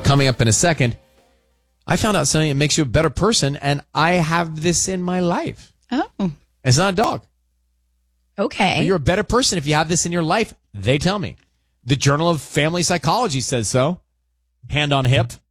coming up in a second. I found out something that makes you a better person, and I have this in my life. Oh. It's not a dog. Okay. But you're a better person if you have this in your life. They tell me. The Journal of Family Psychology says so. Hand on hip.